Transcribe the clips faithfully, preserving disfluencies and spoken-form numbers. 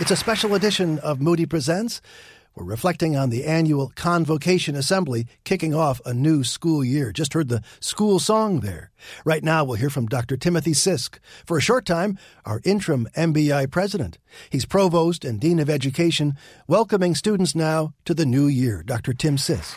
It's a special edition of Moody Presents. We're reflecting on the annual Convocation Assembly kicking off a new school year. Just heard the school song there. Right now, we'll hear from Doctor Timothy Sisk. For a short time, our interim M B I president. He's provost and dean of education, welcoming students now to the new year. Doctor Tim Sisk.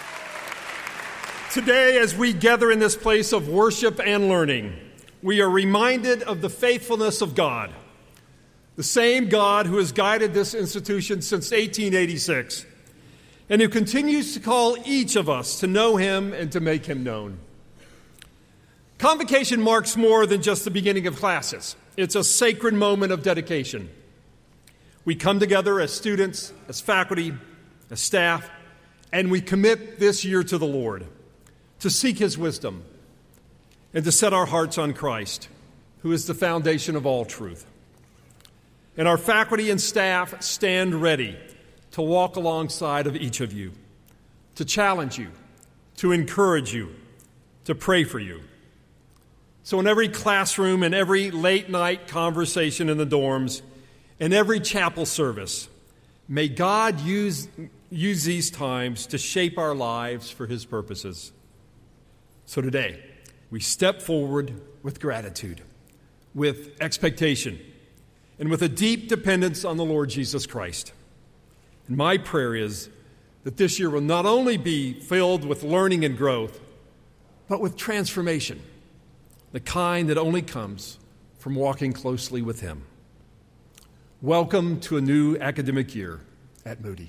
Today, as we gather in this place of worship and learning, we are reminded of the faithfulness of God. The same God who has guided this institution since eighteen eighty-six, and who continues to call each of us to know Him and to make Him known. Convocation marks more than just the beginning of classes. It's a sacred moment of dedication. We come together as students, as faculty, as staff, and we commit this year to the Lord, to seek His wisdom, and to set our hearts on Christ, who is the foundation of all truth. And our faculty and staff stand ready to walk alongside of each of you, to challenge you, to encourage you, to pray for you. So in every classroom, in every late-night conversation in the dorms, in every chapel service, may God use, use these times to shape our lives for His purposes. So today, we step forward with gratitude, with expectation, and with a deep dependence on the Lord Jesus Christ. And my prayer is that this year will not only be filled with learning and growth, but with transformation, the kind that only comes from walking closely with Him. Welcome to a new academic year at Moody.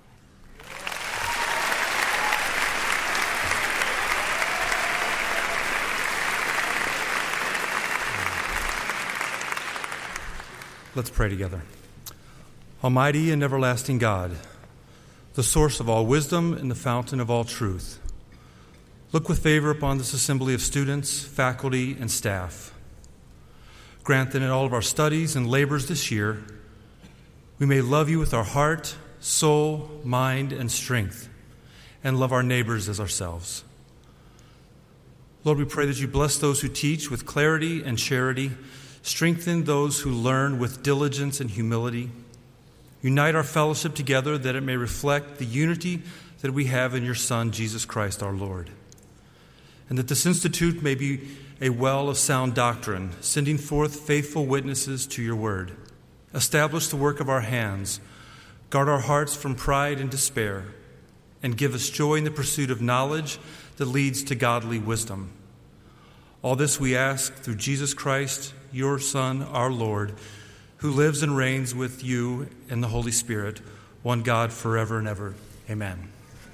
Let's pray together. Almighty and everlasting God, the source of all wisdom and the fountain of all truth, look with favor upon this assembly of students, faculty, and staff. Grant that in all of our studies and labors this year, we may love you with our heart, soul, mind, and strength, and love our neighbors as ourselves. Lord, we pray that you bless those who teach with clarity and charity, strengthen those who learn with diligence and humility. Unite our fellowship together that it may reflect the unity that we have in your Son, Jesus Christ our Lord. And that this institute may be a well of sound doctrine, sending forth faithful witnesses to your word. Establish the work of our hands, guard our hearts from pride and despair, and give us joy in the pursuit of knowledge that leads to godly wisdom. All this we ask through Jesus Christ, your Son, our Lord, who lives and reigns with you and the Holy Spirit, one God forever and ever. Amen.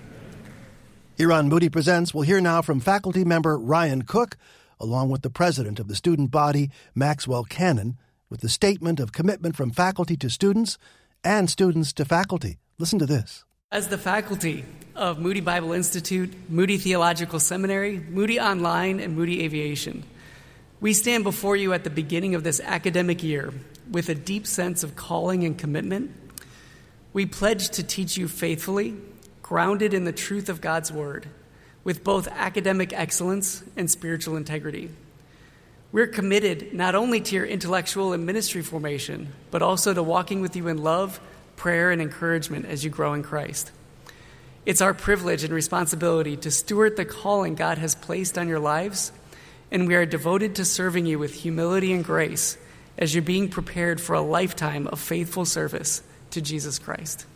Here on Moody Presents, we'll hear now from faculty member Ryan Cook, along with the president of the student body, Maxwell Cannon, with the statement of commitment from faculty to students and students to faculty. Listen to this. As the faculty of Moody Bible Institute, Moody Theological Seminary, Moody Online, and Moody Aviation, we stand before you at the beginning of this academic year with a deep sense of calling and commitment. We pledge to teach you faithfully, grounded in the truth of God's Word, with both academic excellence and spiritual integrity. We're committed not only to your intellectual and ministry formation, but also to walking with you in love, prayer, and encouragement as you grow in Christ. It's our privilege and responsibility to steward the calling God has placed on your lives, and we are devoted to serving you with humility and grace as you're being prepared for a lifetime of faithful service to Jesus Christ.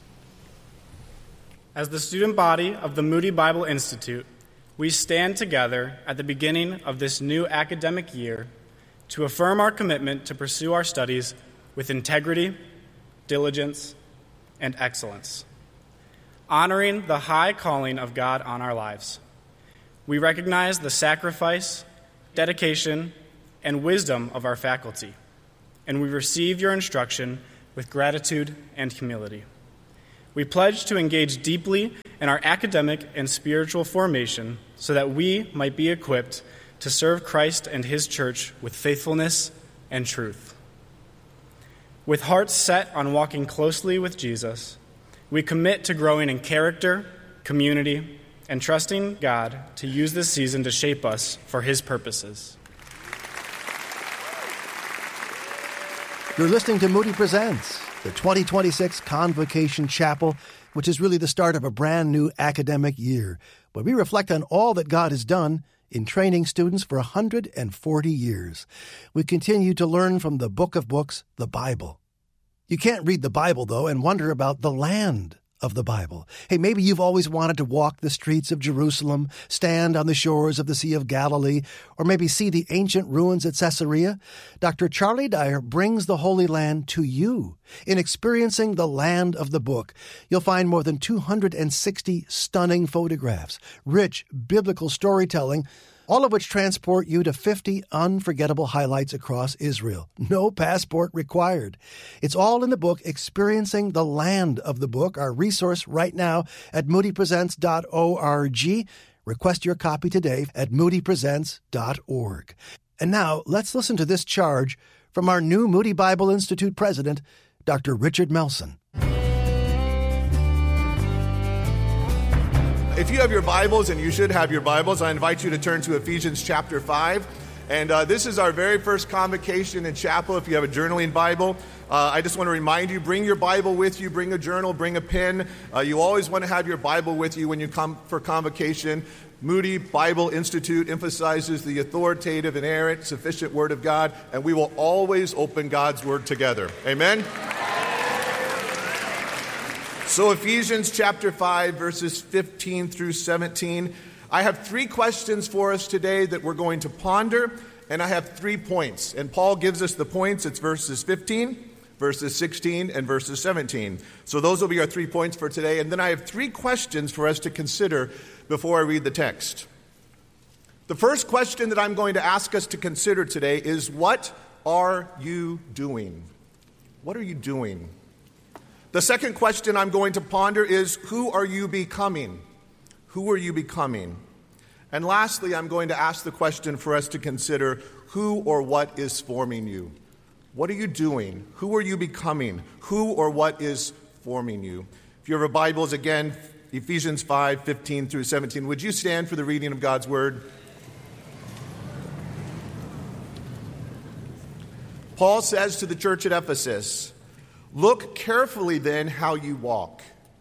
As the student body of the Moody Bible Institute, we stand together at the beginning of this new academic year to affirm our commitment to pursue our studies with integrity, diligence, and excellence, honoring the high calling of God on our lives. We recognize the sacrifice, dedication, and wisdom of our faculty, and we receive your instruction with gratitude and humility. We pledge to engage deeply in our academic and spiritual formation so that we might be equipped to serve Christ and His church with faithfulness and truth. With hearts set on walking closely with Jesus, we commit to growing in character, community, and trusting God to use this season to shape us for His purposes. You're listening to Moody Presents, the twenty twenty-six Convocation Chapel, which is really the start of a brand new academic year, where we reflect on all that God has done in training students for one hundred forty years. We continue to learn from the book of books, the Bible. You can't read the Bible, though, and wonder about the land of the Bible. Hey, maybe you've always wanted to walk the streets of Jerusalem, stand on the shores of the Sea of Galilee, or maybe see the ancient ruins at Caesarea. Doctor Charlie Dyer brings the Holy Land to you. In experiencing the land of the book, you'll find more than two hundred sixty stunning photographs, rich biblical storytelling, all of which transport you to fifty unforgettable highlights across Israel. No passport required. It's all in the book, Experiencing the Land of the Book, our resource right now at moody presents dot org. Request your copy today at moody presents dot org. And now, let's listen to this charge from our new Moody Bible Institute president, Doctor Richard Melson. If you have your Bibles, and you should have your Bibles, I invite you to turn to Ephesians chapter five. And uh, this is our very first convocation in chapel. If you have a journaling Bible, uh, I just want to remind you, bring your Bible with you, bring a journal, bring a pen. Uh, you always want to have your Bible with you when you come for convocation. Moody Bible Institute emphasizes the authoritative, inerrant, sufficient Word of God, and we will always open God's Word together. Amen? So Ephesians chapter five, verses fifteen through seventeen. I have three questions for us today that we're going to ponder, and I have three points. And Paul gives us the points. It's verses fifteen, verses sixteen, and verses seventeen. So those will be our three points for today. And then I have three questions for us to consider before I read the text. The first question that I'm going to ask us to consider today is, what are you doing? What are you doing? The second question I'm going to ponder is, who are you becoming? Who are you becoming? And lastly, I'm going to ask the question for us to consider, who or what is forming you? What are you doing? Who are you becoming? Who or what is forming you? If you have your Bibles, again, Ephesians five, fifteen through seventeen, would you stand for the reading of God's Word? Paul says to the church at Ephesus, "Look carefully then how you walk,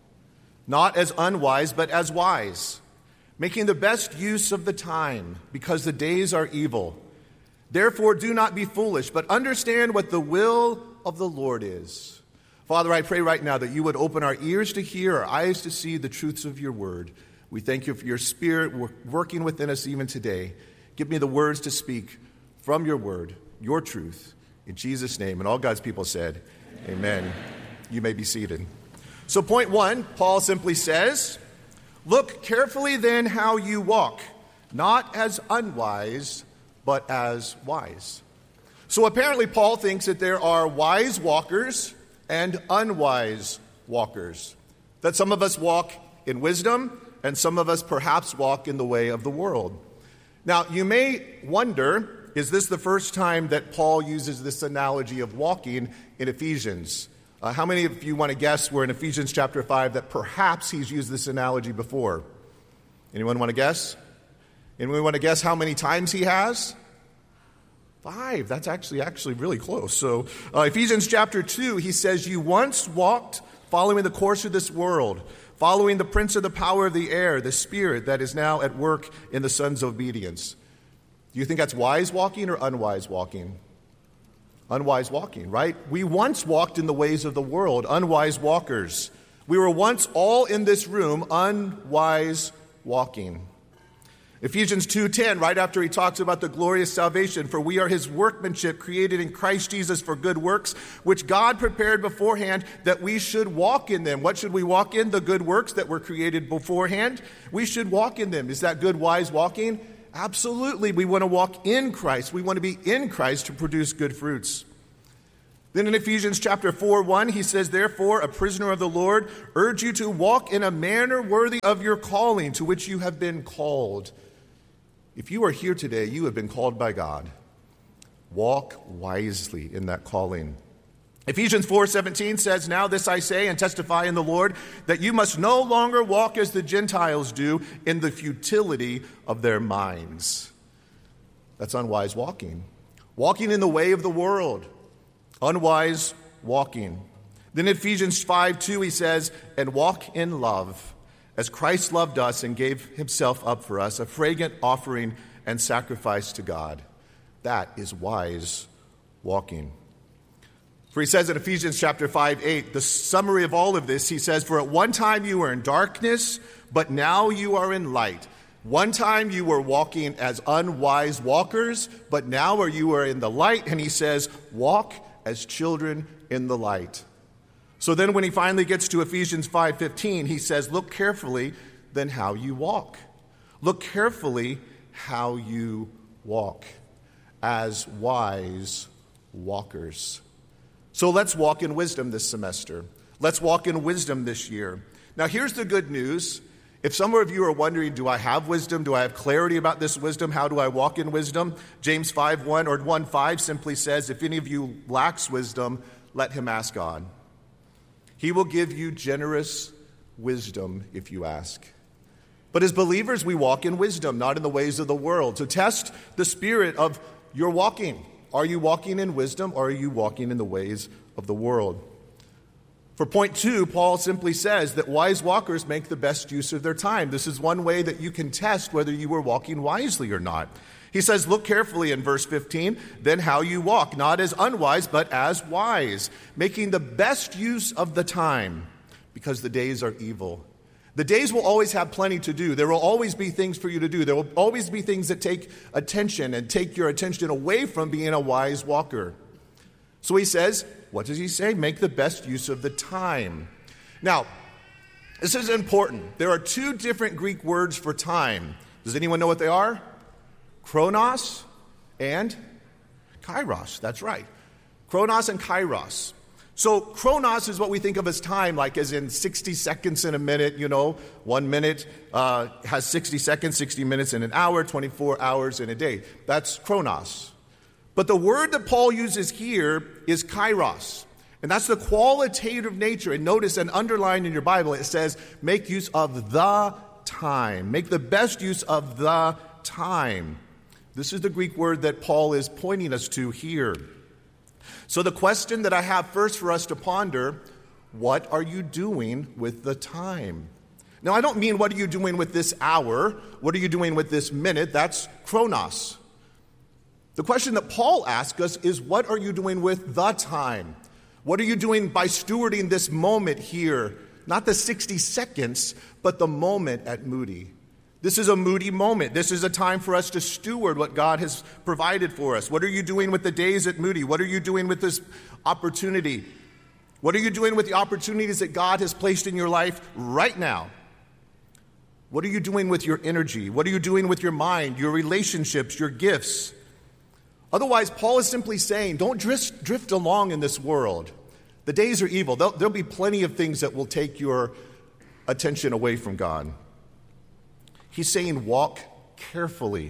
not as unwise, but as wise, making the best use of the time, because the days are evil. Therefore do not be foolish, but understand what the will of the Lord is." Father, I pray right now that you would open our ears to hear, our eyes to see the truths of your word. We thank you for your Spirit working within us even today. Give me the words to speak from your word, your truth, in Jesus' name. And all God's people said, Amen. You may be seated. So point one, Paul simply says, "Look carefully then how you walk, not as unwise, but as wise." So apparently Paul thinks that there are wise walkers and unwise walkers, that some of us walk in wisdom and some of us perhaps walk in the way of the world. Now, you may wonder, is this the first time that Paul uses this analogy of walking in Ephesians? Uh, how many of you want to guess we're in Ephesians chapter five that perhaps he's used this analogy before? Anyone want to guess? Anyone want to guess how many times he has? Five. That's actually actually really close. So uh, Ephesians chapter two, he says, "You once walked following the course of this world, following the prince of the power of the air, the spirit that is now at work in the sons of obedience." Do you think that's wise walking or unwise walking? Unwise walking, right? We once walked in the ways of the world, unwise walkers. We were once all in this room, unwise walking. Ephesians two ten, right after he talks about the glorious salvation, "For we are his workmanship, created in Christ Jesus for good works, which God prepared beforehand that we should walk in them." What should we walk in? The good works that were created beforehand. We should walk in them. Is that good, wise walking? Absolutely. We want to walk in Christ. We want to be in Christ to produce good fruits. Then in Ephesians chapter four, one, he says, "Therefore, a prisoner of the Lord, urge you to walk in a manner worthy of your calling to which you have been called." If you are here today, you have been called by God. Walk wisely in that calling. Ephesians four seventeen says, "Now this I say and testify in the Lord, that you must no longer walk as the Gentiles do in the futility of their minds." That's unwise walking. Walking in the way of the world. unwise walking. Then in Ephesians five two, he says, and walk in love, as Christ loved us and gave himself up for us, a fragrant offering and sacrifice to God. That is wise walking. For he says in Ephesians chapter five eight, the summary of all of this, he says, for at one time you were in darkness, but now you are in light. One time you were walking as unwise walkers, but now are you are in the light. And he says, walk as children in the light. So then when he finally gets to Ephesians five fifteen, he says, look carefully then how you walk. Look carefully how you walk as wise walkers. So let's walk in wisdom this semester. Let's walk in wisdom this year. Now here's the good news. If some of you are wondering, do I have wisdom? Do I have clarity about this wisdom? How do I walk in wisdom? James five one or one five simply says, if any of you lacks wisdom, let him ask God. He will give you generous wisdom if you ask. But as believers, we walk in wisdom, not in the ways of the world. So test the spirit of your walking. Are you walking in wisdom, or are you walking in the ways of the world? For point two, Paul simply says that wise walkers make the best use of their time. This is one way that you can test whether you were walking wisely or not. He says, look carefully in verse fifteen, then how you walk, not as unwise, but as wise, making the best use of the time, because the days are evil. The days will always have plenty to do. There will always be things for you to do. There will always be things that take attention and take your attention away from being a wise walker. So he says, what does he say? Make the best use of the time. Now, this is important. There are two different Greek words for time. Does anyone know what they are? Chronos and kairos. That's right. Chronos and kairos. So chronos is what we think of as time, like as in sixty seconds in a minute, you know. One minute uh, has sixty seconds, sixty minutes in an hour, twenty-four hours in a day. That's chronos. But the word that Paul uses here is kairos. And that's the qualitative nature. And notice, and underlined in your Bible, it says, make use of the time. Make the best use of the time. This is the Greek word that Paul is pointing us to here. So the question that I have first for us to ponder, what are you doing with the time? Now, I don't mean what are you doing with this hour? What are you doing with this minute? That's chronos. The question that Paul asks us is, what are you doing with the time? What are you doing by stewarding this moment here? Not the sixty seconds, but the moment at Moody. This is a Moody moment. This is a time for us to steward what God has provided for us. What are you doing with the days at Moody? What are you doing with this opportunity? What are you doing with the opportunities that God has placed in your life right now? What are you doing with your energy? What are you doing with your mind, your relationships, your gifts? Otherwise, Paul is simply saying, don't drift, drift along in this world. The days are evil. There'll, there'll be plenty of things that will take your attention away from God. He's saying, walk carefully.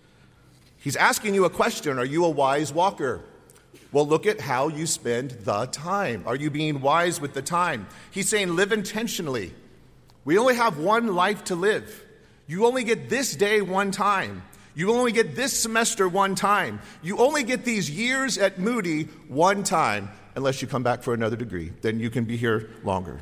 He's asking you a question. Are you a wise walker? Well, look at how you spend the time. Are you being wise with the time? He's saying, live intentionally. We only have one life to live. You only get this day one time. You only get this semester one time. You only get these years at Moody one time, unless you come back for another degree. Then you can be here longer.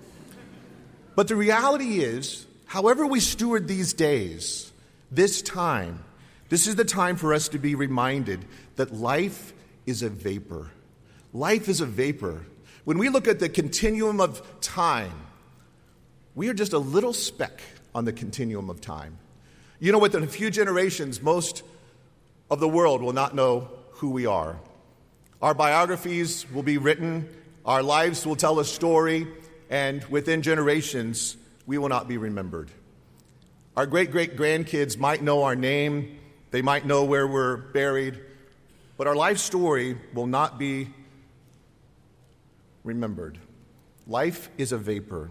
But the reality is, however we steward these days, this time, this is the time for us to be reminded that life is a vapor. Life is a vapor. When we look at the continuum of time, we are just a little speck on the continuum of time. You know, within a few generations, most of the world will not know who we are. Our biographies will be written, our lives will tell a story, and within generations, we will not be remembered. Our great-great-grandkids might know our name, they might know where we're buried, but our life story will not be remembered. Life is a vapor.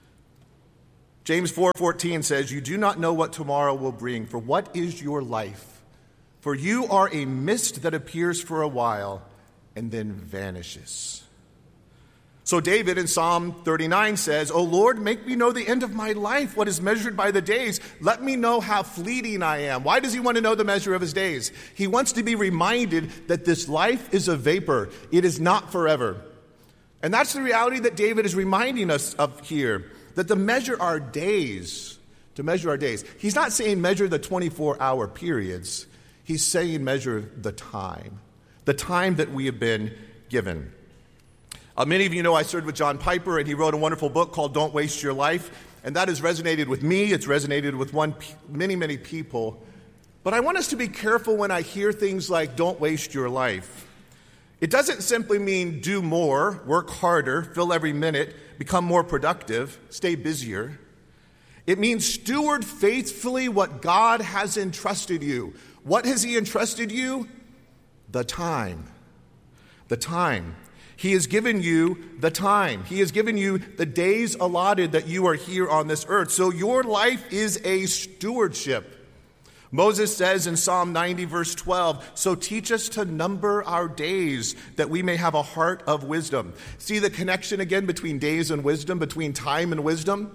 James four fourteen says, you do not know what tomorrow will bring, for what is your life? For you are a mist that appears for a while and then vanishes. So David in Psalm thirty-nine says, "O Lord, make me know the end of my life, what is measured by the days. Let me know how fleeting I am." Why does he want to know the measure of his days? He wants to be reminded that this life is a vapor. It is not forever. And that's the reality that David is reminding us of here, that to measure our days, to measure our days. He's not saying measure the twenty-four hour periods. He's saying measure the time, the time that we have been given. Uh, many of you know I served with John Piper, and he wrote a wonderful book called Don't Waste Your Life. And that has resonated with me. It's resonated with one, many, many people. But I want us to be careful when I hear things like don't waste your life. It doesn't simply mean do more, work harder, fill every minute, become more productive, stay busier. It means steward faithfully what God has entrusted you. What has he entrusted you? The time. The time. He has given you the time. He has given you the days allotted that you are here on this earth. So your life is a stewardship. Moses says in Psalm ninety, verse twelve, "So teach us to number our days, that we may have a heart of wisdom." See the connection again between days and wisdom, between time and wisdom?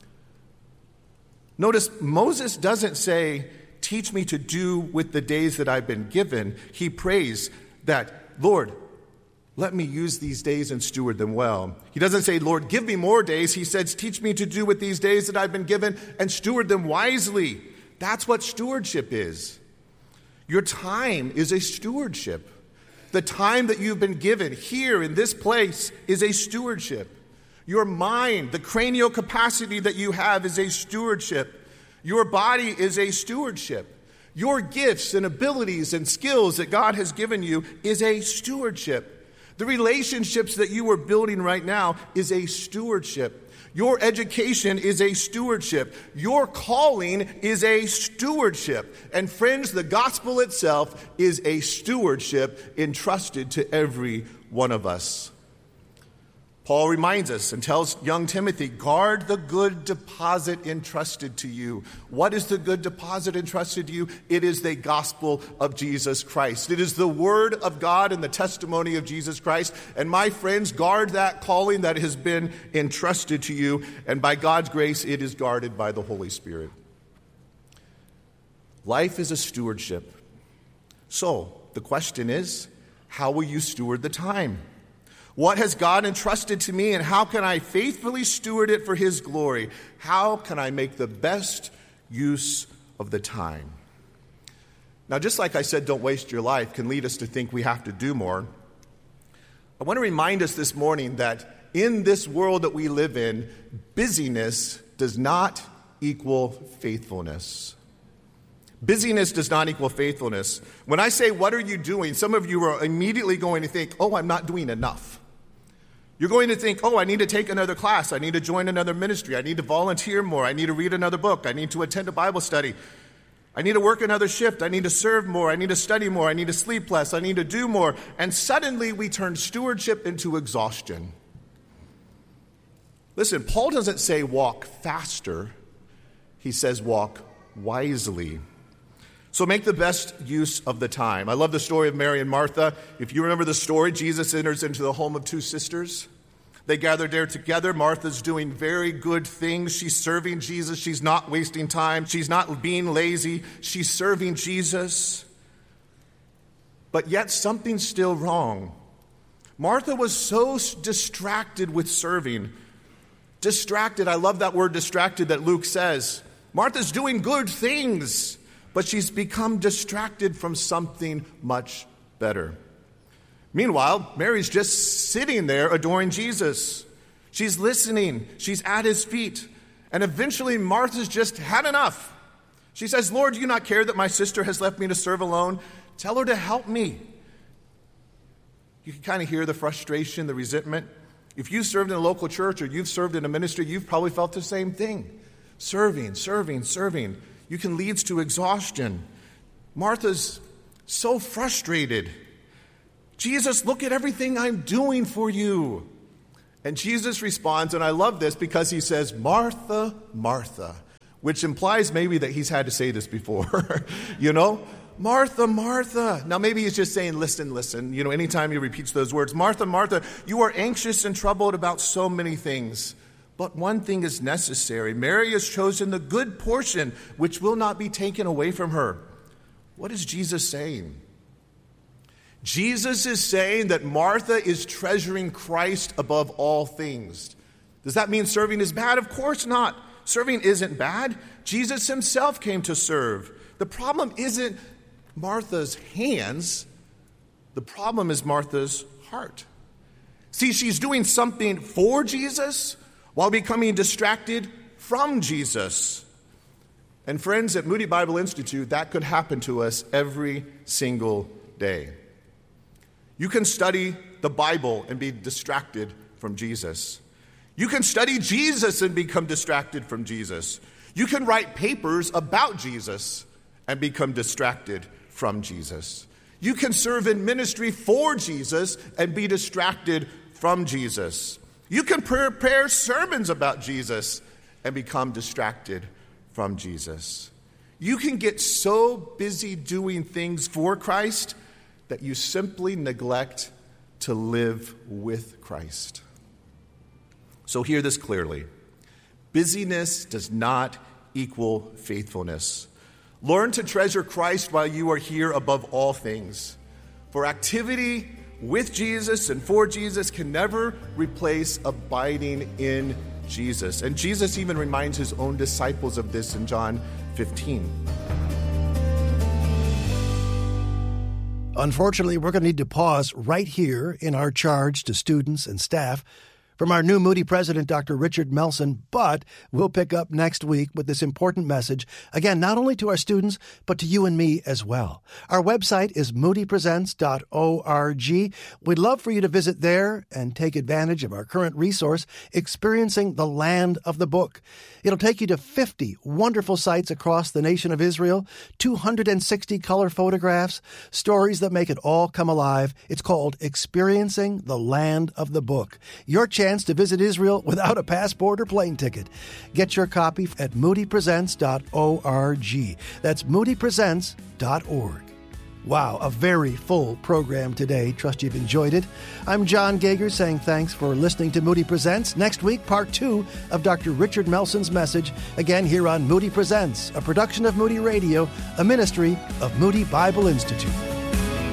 Notice Moses doesn't say, "Teach me to do with the days that I've been given." He prays that, "Lord, let me use these days and steward them well." He doesn't say, "Lord, give me more days." He says, "Teach me to do with these days that I've been given and steward them wisely." That's what stewardship is. Your time is a stewardship. The time that you've been given here in this place is a stewardship. Your mind, the cranial capacity that you have, is a stewardship. Your body is a stewardship. Your gifts and abilities and skills that God has given you is a stewardship. The relationships that you are building right now is a stewardship. Your education is a stewardship. Your calling is a stewardship. And friends, the gospel itself is a stewardship entrusted to every one of us. Paul reminds us and tells young Timothy, guard the good deposit entrusted to you. What is the good deposit entrusted to you? It is the gospel of Jesus Christ. It is the word of God and the testimony of Jesus Christ. And my friends, guard that calling that has been entrusted to you. And by God's grace, it is guarded by the Holy Spirit. Life is a stewardship. So the question is, how will you steward the time? What has God entrusted to me, and how can I faithfully steward it for his glory? How can I make the best use of the time? Now, just like I said, don't waste your life can lead us to think we have to do more. I want to remind us this morning that in this world that we live in, busyness does not equal faithfulness. Busyness does not equal faithfulness. When I say, what are you doing? Some of you are immediately going to think, oh, I'm not doing enough. You're going to think, oh, I need to take another class. I need to join another ministry. I need to volunteer more. I need to read another book. I need to attend a Bible study. I need to work another shift. I need to serve more. I need to study more. I need to sleep less. I need to do more. And suddenly we turn stewardship into exhaustion. Listen, Paul doesn't say walk faster. He says walk wisely. So make the best use of the time. I love the story of Mary and Martha. If you remember the story, Jesus enters into the home of two sisters. They gather there together. Martha's doing very good things. She's serving Jesus. She's not wasting time. She's not being lazy. She's serving Jesus. But yet something's still wrong. Martha was so distracted with serving. Distracted, I love that word distracted that Luke says. Martha's doing good things, but she's become distracted from something much better. Meanwhile, Mary's just sitting there adoring Jesus. She's listening. She's at his feet. And eventually, Martha's just had enough. She says, Lord, do you not care that my sister has left me to serve alone? Tell her to help me. You can kind of hear the frustration, the resentment. If you've served in a local church or you've served in a ministry, you've probably felt the same thing. Serving, serving, serving. You can lead to exhaustion. Martha's so frustrated. Jesus, look at everything I'm doing for you. And Jesus responds, and I love this because he says, Martha, Martha, which implies maybe that he's had to say this before. You know, Martha, Martha. Now, maybe he's just saying, listen, listen. You know, anytime he repeats those words, Martha, Martha, you are anxious and troubled about so many things. But one thing is necessary. Mary has chosen the good portion, which will not be taken away from her. What is Jesus saying? Jesus is saying that Martha is treasuring Christ above all things. Does that mean serving is bad? Of course not. Serving isn't bad. Jesus himself came to serve. The problem isn't Martha's hands. The problem is Martha's heart. See, she's doing something for Jesus while becoming distracted from Jesus. And friends, at Moody Bible Institute, that could happen to us every single day. You can study the Bible and be distracted from Jesus. You can study Jesus and become distracted from Jesus. You can write papers about Jesus and become distracted from Jesus. You can serve in ministry for Jesus and be distracted from Jesus. You can prepare sermons about Jesus and become distracted from Jesus. You can get so busy doing things for Christ that you simply neglect to live with Christ. So hear this clearly. Busyness does not equal faithfulness. Learn to treasure Christ while you are here above all things. For activity with Jesus and for Jesus can never replace abiding in Jesus. And Jesus even reminds his own disciples of this in John fifteen. Unfortunately, we're going to need to pause right here in our charge to students and staff from our new Moody president, Doctor Richard Melson, but we'll pick up next week with this important message, again, not only to our students, but to you and me as well. Our website is moody presents dot org. We'd love for you to visit there and take advantage of our current resource, Experiencing the Land of the Book. It'll take you to fifty wonderful sites across the nation of Israel, two hundred sixty color photographs, stories that make it all come alive. It's called Experiencing the Land of the Book. Your chance to visit Israel without a passport or plane ticket. Get your copy at moody presents dot org. That's moody presents dot org. Wow, a very full program today. Trust you've enjoyed it. I'm John Gager saying thanks for listening to Moody Presents. Next week, part two of Doctor Richard Melson's message, again here on Moody Presents, a production of Moody Radio, a ministry of Moody Bible Institute.